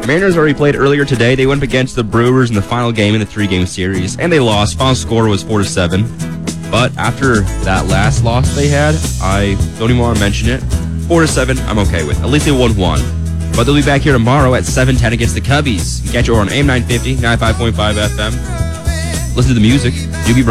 Mariners already played earlier today. They went up against the Brewers in the final game in the 3-game series, and they lost. Final score was 4-7. But after that last loss they had, I don't even want to mention it. 4-7, I'm okay with. At least they won one. But they'll be back here tomorrow at 7:10 against the Cubbies. You catch it on AM 950, 95.5 FM. Listen to the music. Doobie Brothers.